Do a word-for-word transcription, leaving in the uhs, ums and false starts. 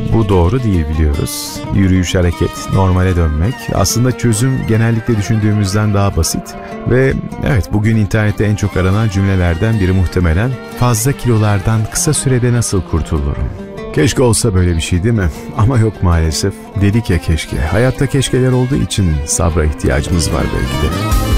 Bu doğru değil biliyoruz. Yürüyüş, hareket, normale dönmek. Aslında çözüm genellikle düşündüğümüzden daha basit. Ve evet, bugün internette en çok aranan cümlelerden biri muhtemelen fazla kilolardan kısa sürede nasıl kurtulurum? Keşke olsa böyle bir şey, değil mi? Ama yok maalesef. Dedik ya keşke. Hayatta keşkeler olduğu için sabra ihtiyacımız var belki de.